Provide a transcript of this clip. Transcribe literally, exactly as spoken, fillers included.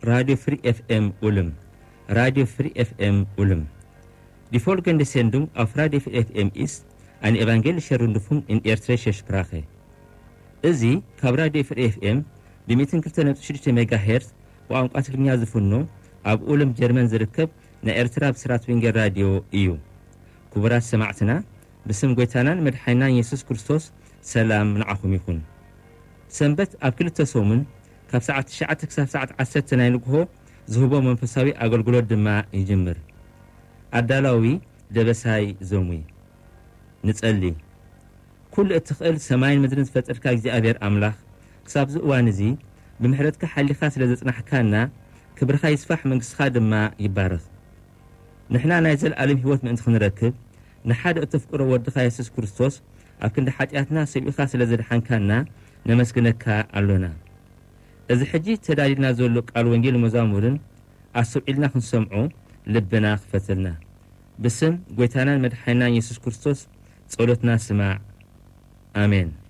Radio Free F M Ulm. Radio Free F M Ulm. Die folgende Sendung auf Radio Free F M ist eine evangelische Rundfunk in eritreischer Sprache. እዚ ካብ Radio Free F M ብ102.6 ሜጋሄርዝ ቋንቋ ትግርኛ ዝፍኖ ኣብ ኡልም ጀርመን ዝርከብ ናይ ኤርትራ ብስራት ዊንገር ራድዮ እዩ። ክቡራት ሰማዕትና ብስም ጎይታናን መድሓኒናን ኢየሱስ ክርስቶስ ሰላም ንዓኹም ይኹን። ሰንበት ኣብ ክልተ ሰሙን ካብ ሰዓት ትሽዓተ ክሳብ ሰዓት ዓሰርተ ናይ ንግሆ ዝህቦ መንፈሳዊ ኣገልግሎት ድማ ይጅምር። ኣዳላዊ ደበሳይ ዞሙይ ንጸሊ ኩሉ እትኽእል ሰማይን ምድርን ዝፈጠርካ እግዚአብሔር ኣምላኽ ክሳብ ዝእዋን እዚ ብምሕረትካ ሓሊኻ ስለ ዘጽናሕካና ክብርኻ ይስፋሕ መንግሥትኻ ድማ ይባረኽ። ንሕና ናይ ዘለዓለም ህይወት ምእንቲ ክንረክብ ንሓደ እተፍቅሮ ወድኻ ኢየሱስ ክርስቶስ ኣብ ክንዲ ሓጢኣትና ሰቢኻ ስለ ዘድሓንካና ነመስግነካ ኣሎና። እዚ ሕጂ ተዳሊልና ዘሎ ቃል ወንጌል መዛሙርን ኣሰብዒልና ክንሰምዖ ልብና ክፈትልና። بسم ጎይታናን መድሓኒናን ኢየሱስ ክርስቶስ ጸሎትና ስማዕ አሜን።